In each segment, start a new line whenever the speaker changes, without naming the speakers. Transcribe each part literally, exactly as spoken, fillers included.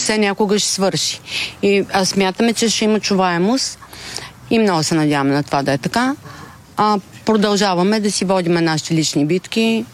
все някога ще свърши. И аз смятаме, че ще има чуваемост и много се надяваме на това да е така. А продължаваме да си водиме нашите лични битки.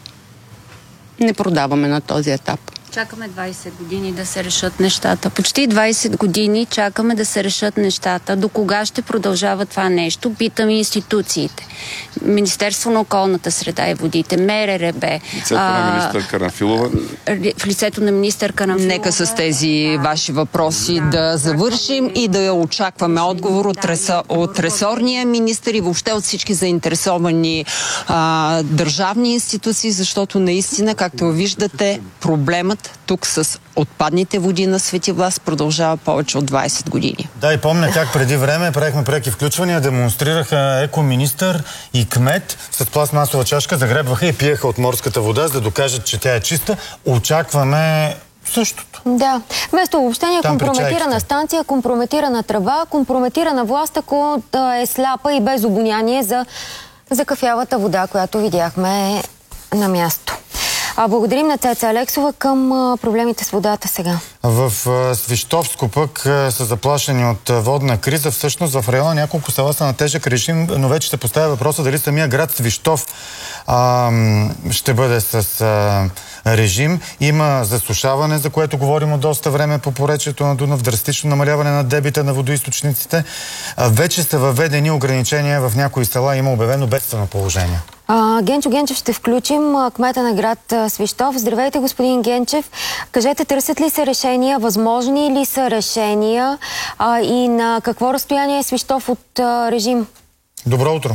Не продаваме на този етап.
Чакаме двайсет години да се решат нещата. Почти двайсет години чакаме да се решат нещата. До кога ще продължава това нещо? Питаме институциите. Министерство на околната среда и водите, МРРБ.
Лицето на министър Карамфилова.
В лицето на министър Карамфилова.
Нека с тези ваши въпроси да, да завършим и да очакваме отговор от, реса, от ресорния министър и въобще от всички заинтересовани а, държавни институции, защото наистина, както виждате, проблемът тук с отпадните води на Свети Влас продължава повече от двайсет години.
Да, и помня как преди време правихме преки включвания, демонстрираха екоминистър и кмет с пластмасова чашка, загребваха и пиеха от морската вода, за да докажат, че тя е чиста. Очакваме същото.
Да. Вместо обобщение, компрометирана станция, компрометирана тръба, компрометирана власт, ако е сляпа и без обоняние за, за кафявата вода, която видяхме на място. А благодарим на Цеца Алексова. Към а, проблемите с водата сега.
В а, Свищовско пък а, са заплашени от а, водна криза. Всъщност в района няколко села са на тежък режим, но вече се поставя въпроса дали самия град Свищов а, ще бъде с а, режим. Има засушаване, за което говорим от доста време по поречието на Дунав, драстично намаляване на дебита на водоизточниците. А, вече са въведени ограничения в някои села, има обявено бедствено положение.
А, Генчо Генчев ще включим, а, кмета на град а, Свищов. Здравейте, господин Генчев. Кажете, търсят ли се решения, възможни ли са решения а, и на какво разстояние е Свищов от а, режим?
Добро утро.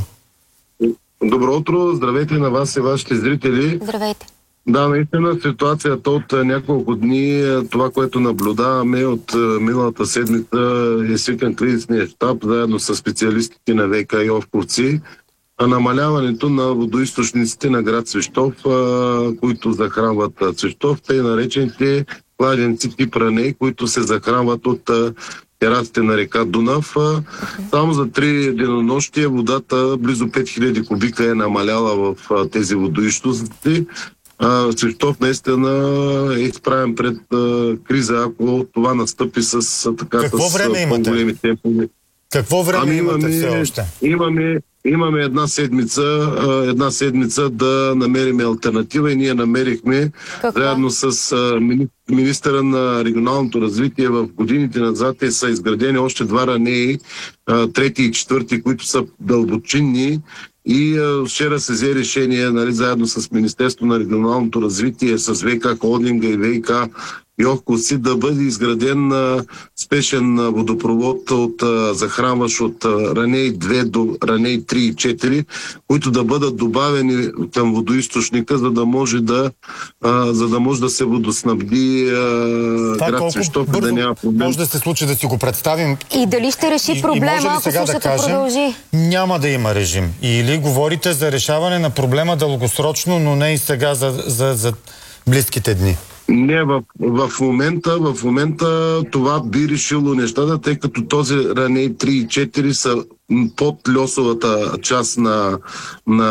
Добро утро, здравейте на вас и вашите зрители.
Здравейте.
Да, наистина ситуацията от няколко дни, това, което наблюдаваме от миналата седмица, е свикан кризисния щаб, заедно с специалистите на ВиК и Йовковци, а намаляването на водоизточниците на град Свищов, които захранват Свищов, тъй наречените кладенци тип Раней, които се захранват от терасите на река Дунав. Само за три денонощия водата, близо пет хиляди кубика е намаляла в тези водоизточници. Свищов наистина е изправен пред криза, ако това настъпи с така
Какво
с
време
по-големи темпове.
Какво време
ами
имате
имаме,
все още?
Имаме, имаме една седмица, една седмица да намерим алтернатива и ние намерихме
Какво?
заедно с министъра на регионалното развитие. В годините назад е са изградени още два ранеи, трети и четвърти, които са дълбочинни. И а, вчера се взе решение, нали, заедно с Министерство на регионалното развитие, с ВиК Холдинга и ВиК Йовковци, да бъде изграден а, спешен а, водопровод от а, захранващ от а, Раней две до Раней три и четири, които да бъдат добавени към водоизточника, за да може да, а, за да, може да се водоснабди а, град Свищов и да няма проблем.
Може да се случи да си го представим.
И дали ще реши проблема, ако слушата продължи?
Няма да има режим. Или говорите за решаване на проблема дългосрочно, но не и сега за, за, за близките дни?
Не, в, в, момента, в момента това би решило нещата, тъй като този Раней три и четири са под льосовата част на, на,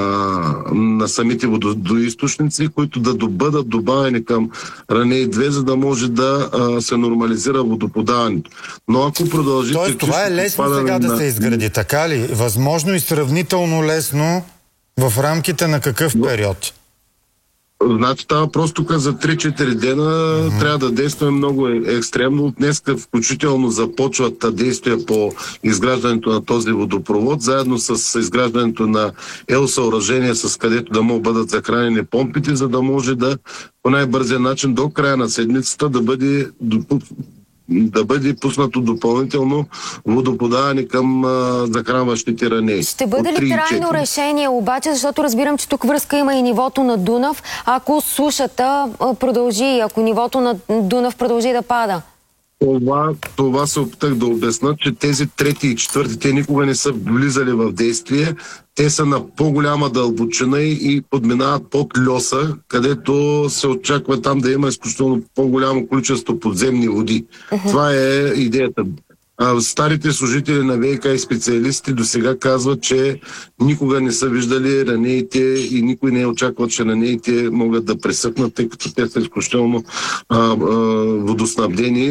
на самите водоизточници, които да бъдат добавени към Раней две, за да може да а, се нормализира водоподаването. Но ако продължите...
Тоест това е лесно сега да на... се изгради, така ли? Възможно и сравнително лесно в рамките на какъв период?
Значи това просто за три-четири дена mm-hmm. трябва да действаме много екстремно. Днеска включително започват действия по изграждането на този водопровод, заедно с изграждането на ел съоръжение, с където да могат бъдат захранени помпите, за да може да по най-бързия начин до края на седмицата да бъде да бъде пуснато допълнително водоподаване към а, захранващите ранеи.
Ще бъде ли трайно решение обаче, защото разбирам, че тук връзка има и нивото на Дунав, ако сушата а, продължи, ако нивото на Дунав продължи да пада?
Това, това се опитах да обясна, че тези трети и четвърти, те никога не са влизали в действие. Те са на по-голяма дълбочина и подминават под льоса, където се очаква там да има изключително по-голямо количество подземни води. Uh-huh. Това е идеята. А, старите служители на ВиК и специалисти до сега казват, че никога не са виждали ранеите и никой не е очаквал, че ранеите могат да пресъкнат, тъй като те са изключително а, а, водоснабдени.